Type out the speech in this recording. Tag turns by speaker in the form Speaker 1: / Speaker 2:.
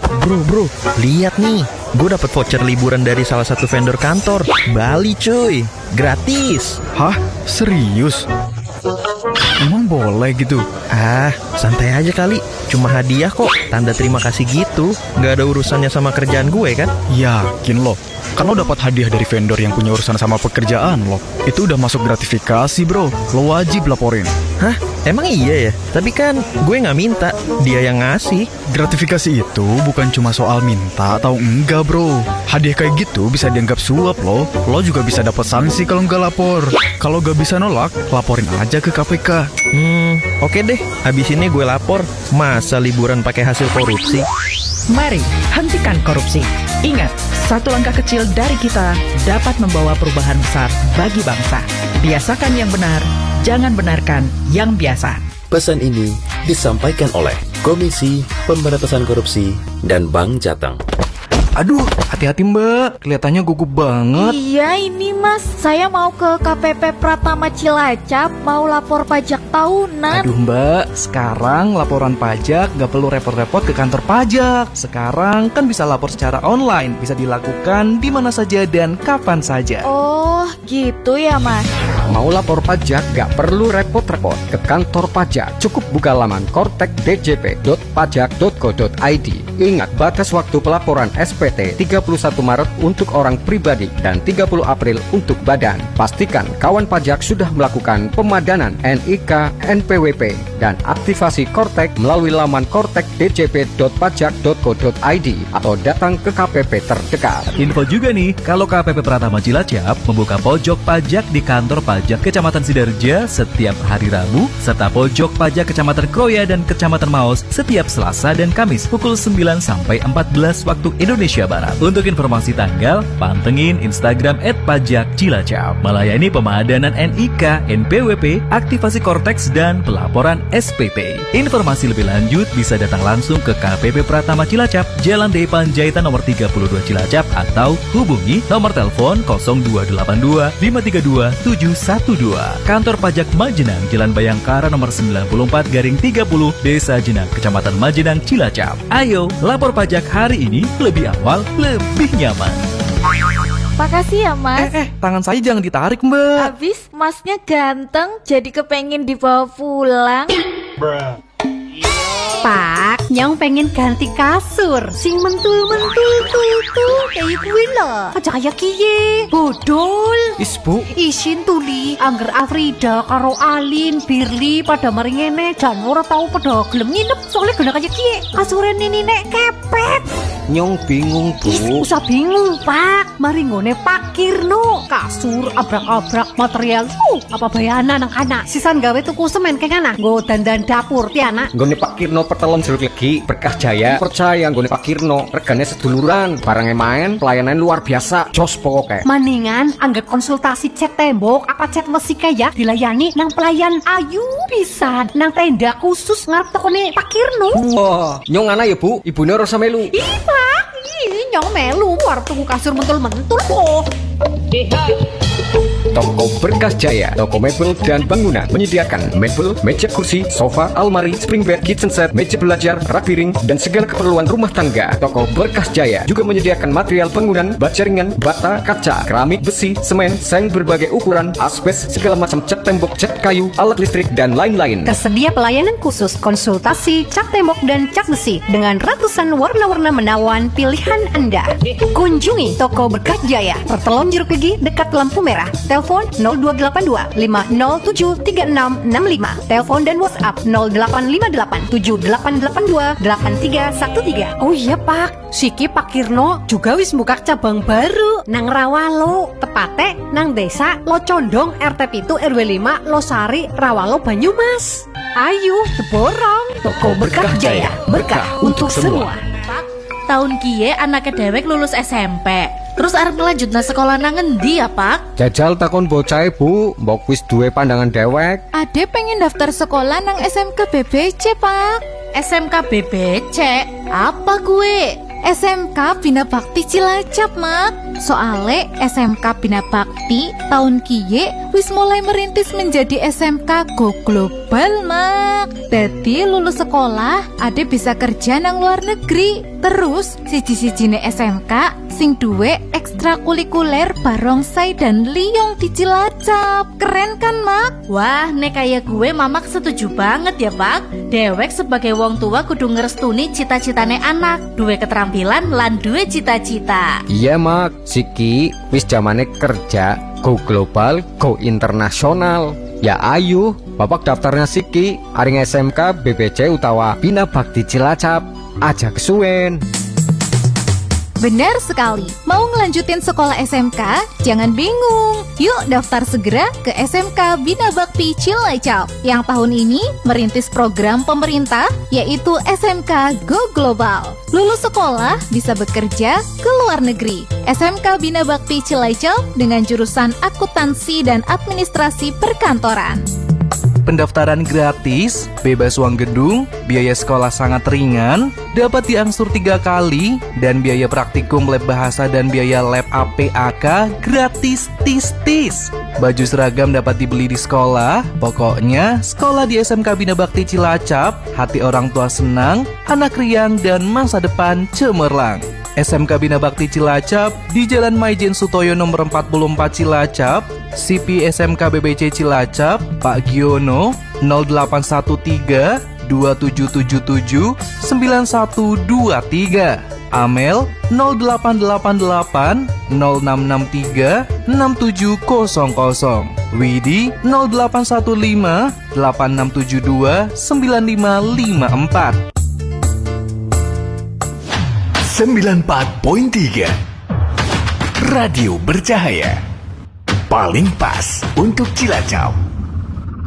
Speaker 1: Bro, lihat nih. Gue dapet voucher liburan dari salah satu vendor kantor. Bali cuy, gratis.
Speaker 2: Hah? Serius? Emang boleh gitu?
Speaker 1: Santai aja kali. Cuma hadiah kok, tanda terima kasih gitu. Gak ada urusannya sama kerjaan gue kan?
Speaker 2: Yakin lo? Kan lo dapat hadiah dari vendor yang punya urusan sama pekerjaan lo. Itu udah masuk gratifikasi bro. Lo wajib laporin.
Speaker 1: Hah? Emang iya ya? Tapi kan gue gak minta, dia yang ngasih.
Speaker 2: Gratifikasi itu bukan cuma soal minta atau enggak bro. Hadiah kayak gitu bisa dianggap suap lo. Lo juga bisa dapat sanksi kalau nggak lapor. Kalau gak bisa nolak, laporin aja ke KPK.
Speaker 1: Oke deh, habis ini gue lapor. Masa liburan pakai hasil korupsi?
Speaker 3: Mari, hentikan korupsi. Ingat, satu langkah kecil dari kita dapat membawa perubahan besar bagi bangsa. Biasakan yang benar, jangan benarkan yang biasa.
Speaker 4: Pesan ini disampaikan oleh Komisi Pemberantasan Korupsi dan Bank Jateng.
Speaker 5: Aduh, hati-hati mbak, kelihatannya gugup banget.
Speaker 6: Iya ini mas, saya mau ke KPP Pratama Cilacap, mau lapor pajak tahunan.
Speaker 5: Aduh mbak, sekarang laporan pajak gak perlu repot-repot ke kantor pajak. Sekarang kan bisa lapor secara online, bisa dilakukan di mana saja dan kapan saja.
Speaker 6: Oh gitu ya mas.
Speaker 7: Mau lapor pajak gak perlu repot-repot ke kantor pajak. Cukup buka laman kortekdjp.pajak.go.id. Ingat, batas waktu pelaporan SPT 31 Maret untuk orang pribadi dan 30 April untuk badan. Pastikan kawan pajak sudah melakukan pemadanan NIK, NPWP, dan aktivasi Kortek melalui laman kortekdjp.pajak.go.id atau datang ke KPP terdekat.
Speaker 8: Info juga nih, kalau KPP Pratama Cilacap membuka pojok pajak di kantor pajak Kecamatan Sidarja setiap hari Rabu, serta pojok pajak Kecamatan Kroya dan Kecamatan Maos setiap Selasa dan Kamis pukul 9 sampai 14 waktu Indonesia Barat. Untuk informasi tanggal, pantengin Instagram @pajakcilacap. Melayani pemadanan NIK, NPWP, aktivasi Kortex, dan pelaporan SPT. Informasi lebih lanjut bisa datang langsung ke KPP Pratama Cilacap, Jalan D. Panjaitan nomor 32 Cilacap, atau hubungi nomor telepon 0282 532 712. Kantor Pajak Majenang, Jalan Bayangkara nomor 94/30, Desa Jenang, Kecamatan Majenang, Cilacap. Ayo, lapor pajak hari ini lebih awal, lebih nyaman.
Speaker 6: Makasih ya mas.
Speaker 5: Tangan saya jangan ditarik mbak.
Speaker 6: Abis masnya ganteng, jadi kepengen dibawa pulang.
Speaker 9: Pak, nyong pengen ganti kasur sing mentul-mentul tuh kayak gue lah. Aja kayak kiye bodol.
Speaker 5: Isbu,
Speaker 9: Isin tuli angger Afrida karo Alin, Birli pada mari ngene jan ora tau pada gelem nginep soalnya gena kayak kiye. Kasure nini nek kepet.
Speaker 7: Nyong bingung bu.
Speaker 9: Usah bingung pak, mari ngone Pak Kirno. Kasur abrak-abrak material. Apa bayana nang kana? Sisan gawe tuku semen keng ana. Nggo dandan dapur ti anak.
Speaker 7: Nggone Pak Kirno pertelon jeruk legi Berkah Jaya. Percaya nggone Pak Kirno, regane seduluran, barangnya main, pelayanan luar biasa. Jos pokoknya.
Speaker 9: Maningan angger konsultasi cat tembok apa cat besi kaya dilayani nang pelayan ayu pisan nang tenda khusus ngarep tokone Pak Kirno.
Speaker 7: Wah, nyong ana ya bu, ibune ora melu.
Speaker 9: Ih Pak, nyong melu war tuku kasur mentul-mentul kok.
Speaker 7: Toko Berkah Jaya, toko mebel dan bangunan, menyediakan mebel, meja kursi, sofa, almari, spring bed, kitchen set, meja belajar, rak piring, dan segala keperluan rumah tangga. Toko Berkah Jaya juga menyediakan material bangunan, baja ringan, bata, kaca, keramik, besi, semen, seng berbagai ukuran, asbes, segala macam cat tembok, cat kayu, alat listrik, dan lain-lain.
Speaker 9: Tersedia pelayanan khusus konsultasi cat tembok dan cat besi dengan ratusan warna-warna menawan pilihan Anda. Kunjungi Toko Berkah Jaya, Pertelon Jeruk Legi dekat lampu merah. Telepon 0282 507 3665. Telepon dan WhatsApp 0858 7882 8313. Oh iya Pak, siki Pak Kirno juga wis buka cabang baru nang Rawalo, tepate nang desa Locondong RT 7 RW 5 Losari Rawalo Banyumas. Ayo borong Toko Berkah Jaya, berkah untuk semua.
Speaker 6: Pak, tahun kie anaknya dewek lulus SMP. Terus arep ngelanjutna sekolah nang endi ya Pak?
Speaker 7: Jajal takon bocahe bu, mbok wis duwe pandangan dewek.
Speaker 6: Ade pengen daftar sekolah nang SMK BBC Pak. SMK BBC? Apa gue?
Speaker 10: SMK Bina Bakti Cilacap, Mak. Soale SMK Bina Bakti tahun kiye wis mulai merintis menjadi SMK Go Global, Mak. Dadi lulus sekolah ade bisa kerja nang luar negeri. Terus siji-sijine SMK sing duwe ekstrakurikuler barongsai dan liyong di Cilacap. Keren kan, Mak?
Speaker 6: Wah, nek kayak gue mamak setuju banget ya, Pak. Dewek sebagai wong tua kudu ngerestuni cita-citane anak, duwe keterampilan lan duwe cita-cita.
Speaker 7: Iya, Mak. Siki wis zamane kerja go global, go internasional. Ya ayu, bapak daftarnya Siki aring SMK BBC utawa Bina Bakti Cilacap. Aja kesuwen.
Speaker 10: Benar sekali. Mau ngelanjutin sekolah SMK? Jangan bingung. Yuk daftar segera ke SMK Bina Bakti Cilacap yang tahun ini merintis program pemerintah yaitu SMK Go Global. Lulus sekolah bisa bekerja ke luar negeri. SMK Bina Bakti Cilacap dengan jurusan akuntansi dan administrasi perkantoran.
Speaker 5: Pendaftaran gratis, bebas uang gedung, biaya sekolah sangat ringan, dapat diangsur 3 kali, dan biaya praktikum lab bahasa dan biaya lab APAK gratis tis-tis. Baju seragam dapat dibeli di sekolah. Pokoknya, sekolah di SMK Bina Bakti Cilacap, hati orang tua senang, anak riang, dan masa depan cemerlang. SMK Bina Bakti Cilacap di Jalan Maijen Sutoyo nomor 44 Cilacap, CP SMK BBC Cilacap, Pak Giono 0813 2777 9123, Amel 0888 0663 6700, Widi 0815 8672 9554.
Speaker 11: 94.3 Radio Bercahaya. Paling pas untuk Cilacap.